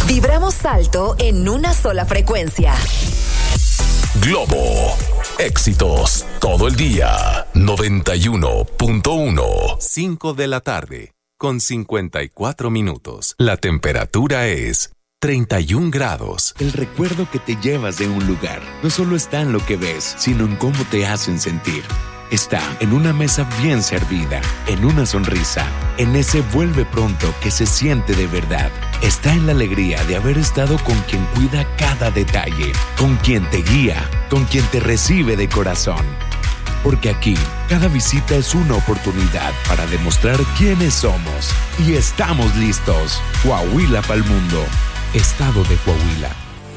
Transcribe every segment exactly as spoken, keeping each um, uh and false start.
Vibramos alto en una sola frecuencia. Globo. Éxitos todo el día. noventa y uno punto uno. cinco de la tarde, con cincuenta y cuatro minutos. La temperatura es treinta y un grados. El recuerdo que te llevas de un lugar no solo está en lo que ves, sino en cómo te hacen sentir. Está en una mesa bien servida, en una sonrisa, en ese vuelve pronto que se siente de verdad. Está en la alegría de haber estado con quien cuida cada detalle, con quien te guía, con quien te recibe de corazón. Porque aquí, cada visita es una oportunidad para demostrar quiénes somos. Y estamos listos. Coahuila pa'l mundo. Estado de Coahuila.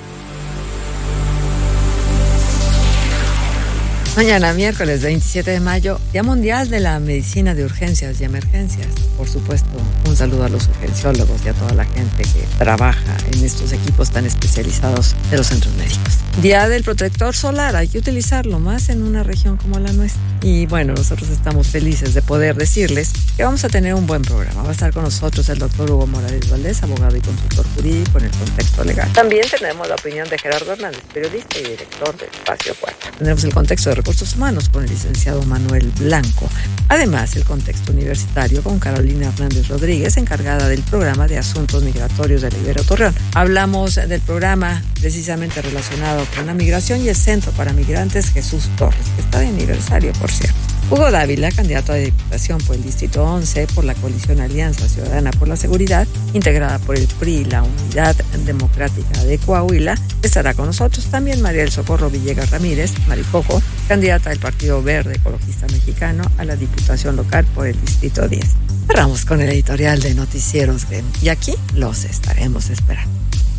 Mañana, miércoles veintisiete de mayo, Día Mundial de la Medicina de Urgencias y Emergencias. Por supuesto, un saludo a los urgenciólogos y a toda la gente que trabaja en estos equipos tan especializados de los centros médicos. Día del protector solar, hay que utilizarlo más en una región como la nuestra. Y bueno, nosotros estamos felices de poder decirles que vamos a tener un buen programa. Va a estar con nosotros el doctor Hugo Morales Valdés, abogado y consultor jurídico en el contexto legal. También tenemos la opinión de Gerardo Hernández, periodista y director de Espacio cuatro. Tendremos el contexto de recursos humanos con el licenciado Manuel Blanco. Además, el contexto universitario con Carolina Hernández Rodríguez, encargada del programa de asuntos migratorios de la Ibero Torreón. Hablamos del programa precisamente relacionado con la migración y el Centro para Migrantes Jesús Torres, que está de aniversario, por cierto. Hugo Dávila, candidato a diputación por el Distrito once por la coalición Alianza Ciudadana por la Seguridad, integrada por el P R I y la Unidad Democrática de Coahuila, estará con nosotros. También María del Socorro Villegas Ramírez, Maricoco, candidata del Partido Verde Ecologista Mexicano a la Diputación Local por el Distrito diez. Cerramos con el editorial de Noticieros G E M y aquí los estaremos esperando.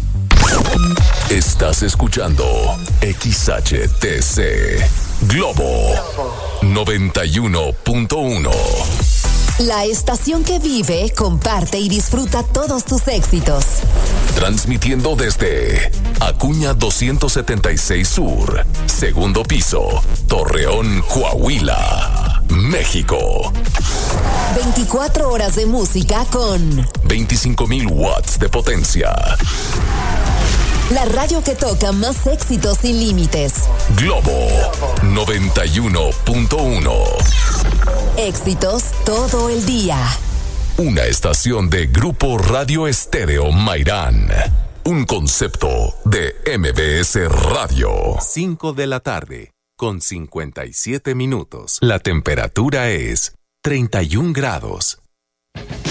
Estás escuchando X H T C Globo noventa y uno punto uno. La estación que vive, comparte y disfruta todos tus éxitos. Transmitiendo desde Acuña doscientos setenta y seis Sur, segundo piso, Torreón, Coahuila, México. veinticuatro horas de música con veinticinco mil watts de potencia. La radio que toca más éxitos sin límites. Globo noventa y uno punto uno. Éxitos todo el día. Una estación de Grupo Radio Estéreo Mairán. Un concepto de M B S Radio. cinco de la tarde, con cincuenta y siete minutos. La temperatura es treinta y un grados.